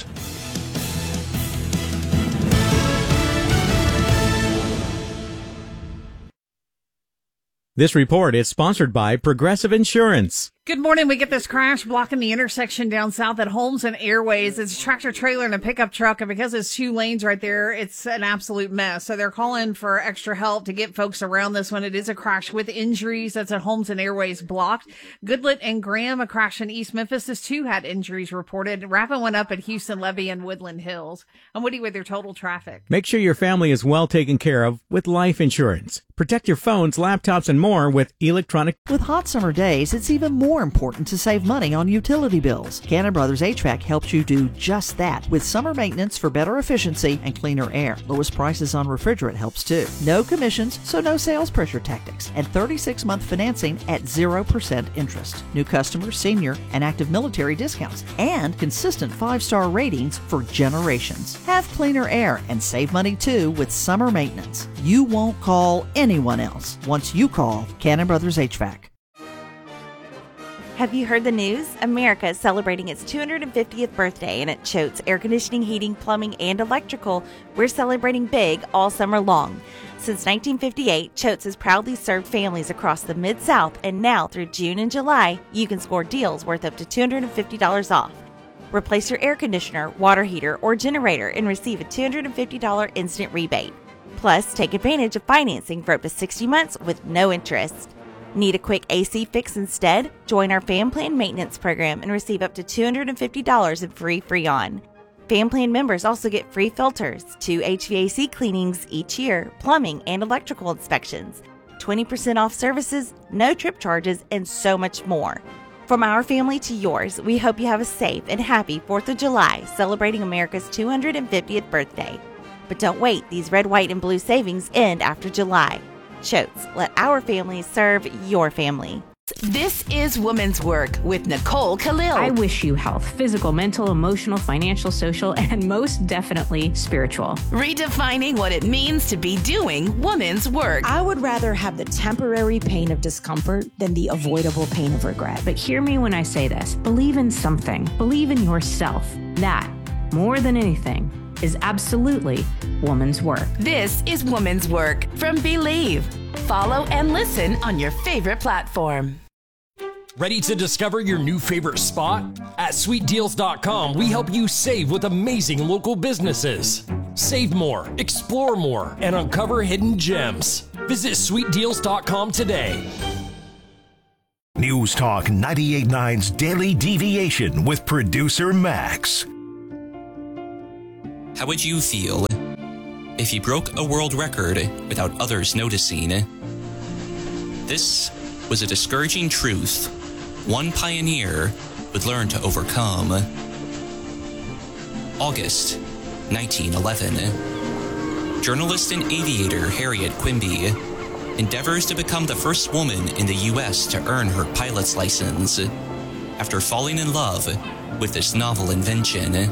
This report is sponsored by Progressive Insurance. Good morning. We get this crash blocking the intersection down south at Holmes and Airways. It's a tractor trailer and a pickup truck, and because it's 2 lanes right there, it's an absolute mess. So they're calling for extra help to get folks around this one. It is a crash with injuries. That's at Holmes and Airways blocked. Goodlet and Graham, a crash in East Memphis. This too had injuries reported. Wrapping one up at Houston, Levy, and Woodland Hills. I'm Woody with your total traffic. Make sure your family is well taken care of with life insurance. Protect your phones, laptops, and more with electronic. With hot summer days, it's even more important to save money on utility bills. Cannon Brothers HVAC helps you do just that with summer maintenance for better efficiency and cleaner air. Lowest prices on refrigerant helps too. No commissions, so no sales pressure tactics. And 36-month financing at 0% interest. New customers, senior, and active military discounts. And consistent 5-star ratings for generations. Have cleaner air and save money too with summer maintenance. You won't call anyone else once you call Cannon Brothers HVAC. Have you heard the news? America is celebrating its 250th birthday, and at Choates Air Conditioning, Heating, Plumbing, and Electrical, we're celebrating big all summer long. Since 1958, Choates has proudly served families across the Mid-South, and now through June and July, you can score deals worth up to $250 off. Replace your air conditioner, water heater, or generator and receive a $250 instant rebate. Plus, take advantage of financing for up to 60 months with no interest. Need a quick AC fix instead? Join our Fan Plan Maintenance Program and receive up to $250 in free Freon. Fan Plan members also get free filters, 2 HVAC cleanings each year, plumbing and electrical inspections, 20% off services, no trip charges, and so much more. From our family to yours, we hope you have a safe and happy 4th of July celebrating America's 250th birthday. But don't wait, these red, white, and blue savings end after July. Choates, let our family serve your family. This is Women's Work with Nicole Khalil. I wish you health, physical, mental, emotional, financial, social, and most definitely spiritual. Redefining what it means to be doing women's work. I would rather have the temporary pain of discomfort than the avoidable pain of regret. But hear me when I say this. Believe in something. Believe in yourself. That, more than anything, is absolutely woman's work. This is Women's Work from Believe. Follow and listen on your favorite platform. Ready to discover your new favorite spot? At sweetdeals.com, we help you save with amazing local businesses. Save more, explore more, and uncover hidden gems. Visit sweetdeals.com today. News Talk 98.9's Daily Deviation with producer Max. How would you feel if you broke a world record without others noticing? This was a discouraging truth one pioneer would learn to overcome. August 1911. Journalist and aviator Harriet Quimby endeavors to become the first woman in the U.S. to earn her pilot's license after falling in love with this novel invention.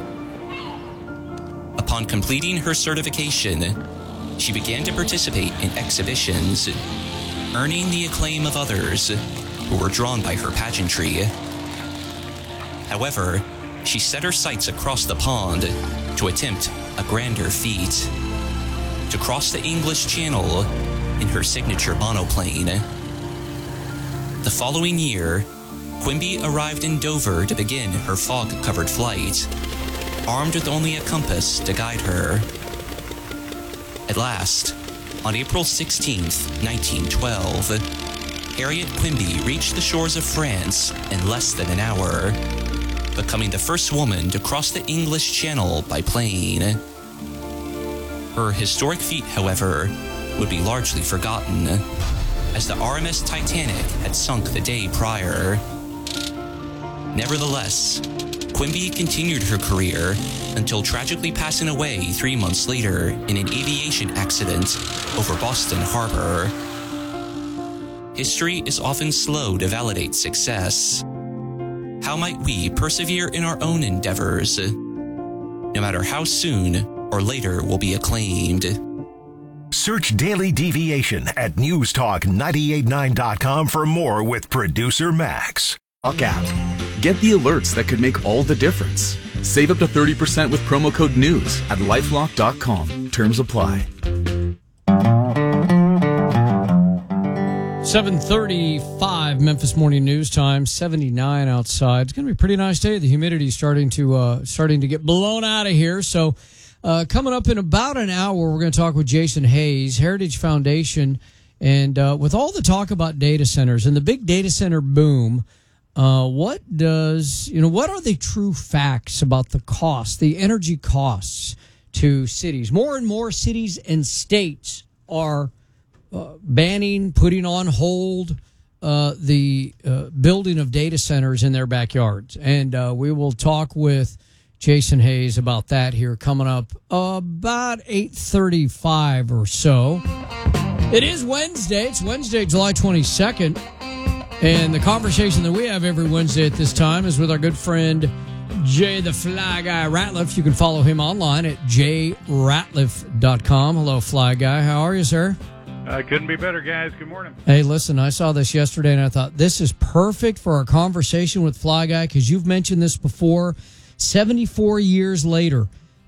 Upon completing her certification, she began to participate in exhibitions, earning the acclaim of others who were drawn by her pageantry. However, she set her sights across the pond to attempt a grander feat: to cross the English Channel in her signature monoplane. The following year, Quimby arrived in Dover to begin her fog-covered flight, armed with only a compass to guide her. At last, on April 16th, 1912, Harriet Quimby reached the shores of France in less than an hour, becoming the first woman to cross the English Channel by plane. Her historic feat, however, would be largely forgotten, as the RMS Titanic had sunk the day prior. Nevertheless, Quimby continued her career until tragically passing away 3 months later in an aviation accident over Boston Harbor. History is often slow to validate success. How might we persevere in our own endeavors, no matter how soon or later we'll be acclaimed? Search Daily Deviation at newstalk989.com for more with producer Max. Talk app. Get the alerts that could make all the difference. Save up to 30% with promo code NEWS at lifelock.com. Terms apply. 7:35 Memphis Morning News Time. 79 outside. It's going to be a pretty nice day. The humidity is starting to get blown out of here. So coming up in about an hour, we're going to talk with Jason Hayes, Heritage Foundation, and with all the talk about data centers and the big data center boom. What are the true facts about the cost, the energy costs to cities? More and more cities and states are banning, putting on hold the building of data centers in their backyards. And we will talk with Jason Hayes about that here coming up about 8:35 or so. It is Wednesday. It's Wednesday, July 22nd. And the conversation that we have every Wednesday at this time is with our good friend, Jay the Fly Guy Ratliff. You can follow him online at jratliff.com. Hello, Fly Guy. How are you, sir? Couldn't be better, guys. Good morning. Hey, listen, I saw this yesterday, and I thought this is perfect for our conversation with Fly Guy, because you've mentioned this before. 74 years later,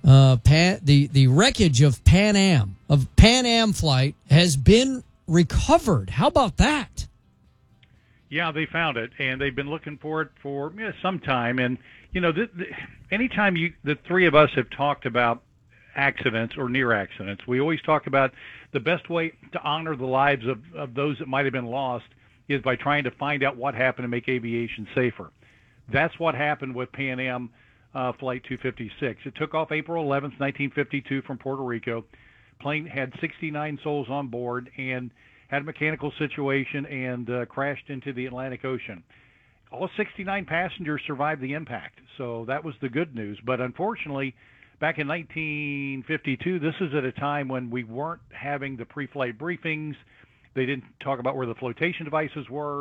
the wreckage of Pan Am flight has been recovered. How about that? Yeah, they found it, and they've been looking for it for some time. And, anytime the three of us have talked about accidents or near accidents, we always talk about the best way to honor the lives of those that might have been lost is by trying to find out what happened to make aviation safer. That's what happened with Pan Am Flight 256. It took off April 11th, 1952 from Puerto Rico. Plane had 69 souls on board and had a mechanical situation and crashed into the Atlantic Ocean. All 69 passengers survived the impact, so that was the good news. But unfortunately, back in 1952, this is at a time when we weren't having the pre-flight briefings. They didn't talk about where the flotation devices were.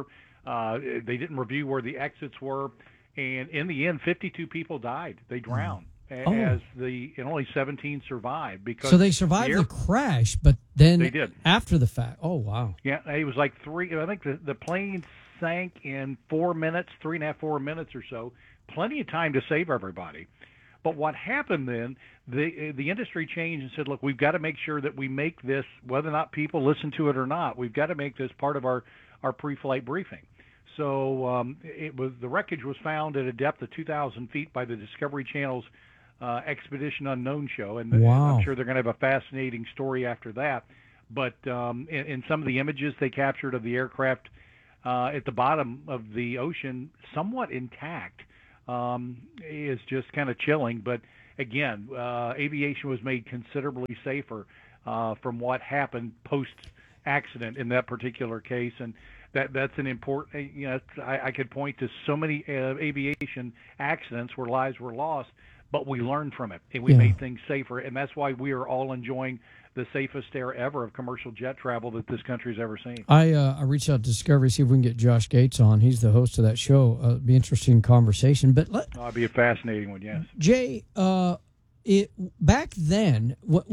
They didn't review where the exits were, and in the end, 52 people died. They drowned. And only 17 survived because so they survived the crash, but then they did after the fact. Oh wow! Yeah, it was like I think the plane sank in 4 minutes, 3.5, 4 minutes or so. Plenty of time to save everybody. But what happened then? The industry changed and said, look, we've got to make sure that we make this, whether or not people listen to it or not, we've got to make this part of our pre-flight briefing. So the wreckage was found at a depth of 2,000 feet by the Discovery Channel's Expedition Unknown show, and I'm sure they're going to have a fascinating story after that. But in some of the images they captured of the aircraft at the bottom of the ocean, somewhat intact, is just kind of chilling. But again, aviation was made considerably safer from what happened post-accident in that particular case, and that's an important. I could point to so many aviation accidents where lives were lost. But we learned from it, and we made things safer, and that's why we are all enjoying the safest era ever of commercial jet travel that this country's ever seen. I reached out to Discovery, see if we can get Josh Gates on. He's the host of that show. It'd be an interesting conversation. But it'd be a fascinating one, yes. Jay, back then, what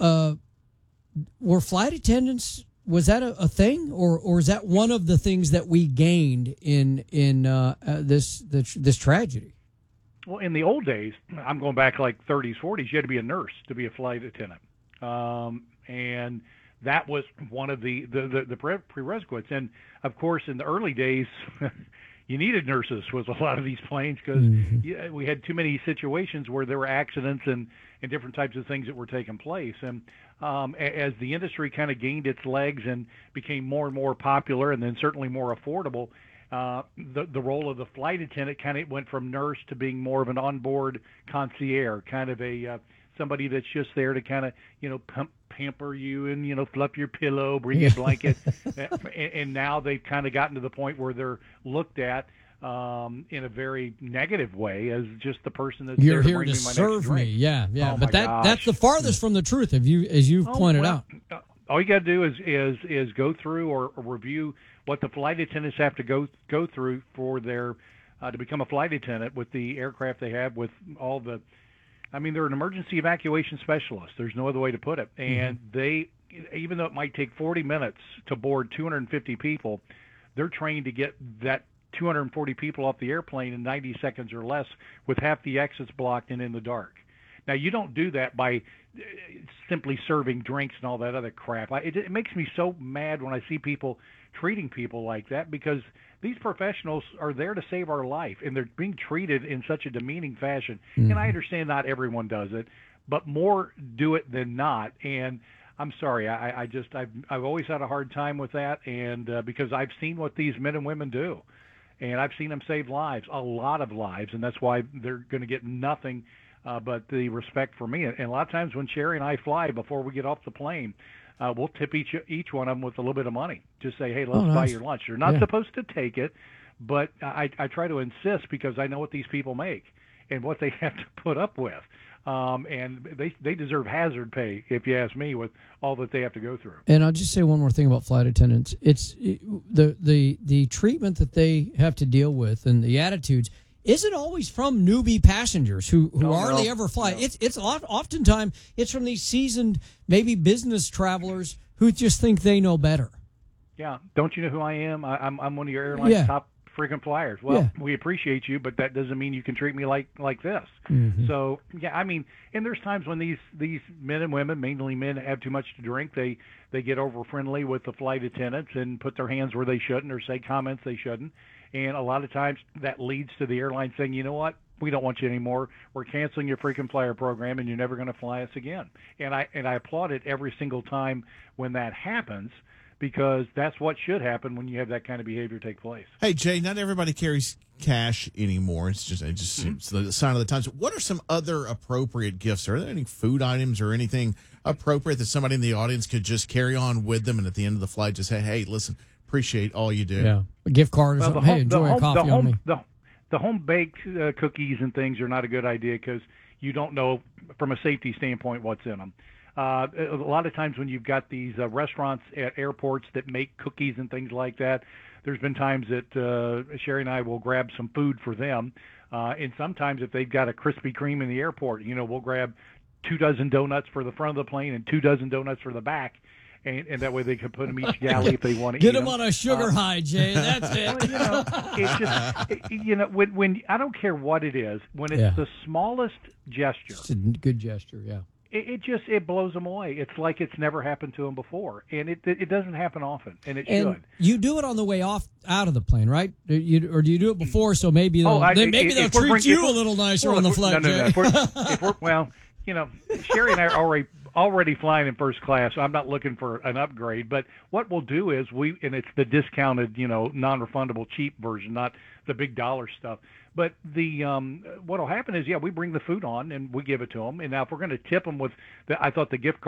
were flight attendants? Was that a thing, or is that one of the things that we gained in this tragedy? Well, in the old days, I'm going back like 30s, 40s, you had to be a nurse to be a flight attendant. And that was one of the prerequisites. And, of course, in the early days, you needed nurses with a lot of these planes because we had too many situations where there were accidents and different types of things that were taking place. And as the industry kind of gained its legs and became more and more popular and then certainly more affordable, the role of the flight attendant kind of went from nurse to being more of an onboard concierge, kind of a somebody that's just there to kind of pamper you and fluff your pillow, bring you a blanket, and now they've kind of gotten to the point where they're looked at in a very negative way as just the person that's you're there here to serve me. Yeah. Oh, but that's the farthest from the truth, as you've pointed out. All you got to do is go through or review what the flight attendants have to go through for their to become a flight attendant with the aircraft they have, with all the. I mean, they're an emergency evacuation specialist. There's no other way to put it. And they, even though it might take 40 minutes to board 250 people, they're trained to get that 240 people off the airplane in 90 seconds or less with half the exits blocked and in the dark. Now, you don't do that by simply serving drinks and all that other crap. It makes me so mad when I see people treating people like that, because these professionals are there to save our life, and they're being treated in such a demeaning fashion. And I understand not everyone does it, but more do it than not. And I'm sorry, I've always had a hard time with that, and because I've seen what these men and women do, and I've seen them save lives, a lot of lives, and that's why they're going to get nothing but the respect for me. And a lot of times when Sherry and I fly, before we get off the plane, we'll tip each one of them with a little bit of money. Just say, hey, let's buy your lunch. They're not supposed to take it, but I try to insist because I know what these people make and what they have to put up with. And they deserve hazard pay, if you ask me, with all that they have to go through. And I'll just say one more thing about flight attendants. It's the treatment that they have to deal with and the attitudes isn't always from newbie passengers who hardly ever fly. No. It's oftentimes it's from these seasoned, maybe business travelers who just think they know better. Yeah. Don't you know who I am? I'm one of your airline's top freaking flyers. Well, we appreciate you, but that doesn't mean you can treat me like this. So, I mean, and there's times when these men and women, mainly men, have too much to drink. They get over friendly with the flight attendants and put their hands where they shouldn't or say comments they shouldn't. And a lot of times that leads to the airline saying, you know what, we don't want you anymore. We're canceling your frequent flyer program, and you're never going to fly us again. And I applaud it every single time when that happens, because that's what should happen when you have that kind of behavior take place. Hey, Jay, not everybody carries cash anymore. It's just it's the sign of the times. What are some other appropriate gifts? Are there any food items or anything appropriate that somebody in the audience could just carry on with them, and at the end of the flight just say, hey, listen, appreciate all you do? Yeah, a gift card or something. Hey, enjoy a coffee on me. The home-baked cookies and things are not a good idea because you don't know from a safety standpoint what's in them. A lot of times when you've got these restaurants at airports that make cookies and things like that, there's been times that Sherry and I will grab some food for them. And sometimes if they've got a Krispy Kreme in the airport, we'll grab 24 donuts for the front of the plane and 24 donuts for the back. And that way they can put them each galley if they want to eat them. Get them on a sugar high, Jay. That's it. It's just, when I don't care what it is, when it's the smallest gesture. It's a good gesture, yeah. It blows them away. It's like it's never happened to them before, and it doesn't happen often, and it should. You do it on the way out of the plane, right? Or do you do it before? So maybe they'll treat you a little nicer on the flight. No. Sherry and I are already flying in first class, so I'm not looking for an upgrade. But what we'll do is and it's the discounted, non-refundable, cheap version, not the big dollar stuff. But what'll happen is, we bring the food on and we give it to them. And now if we're going to tip them with, I thought the gift card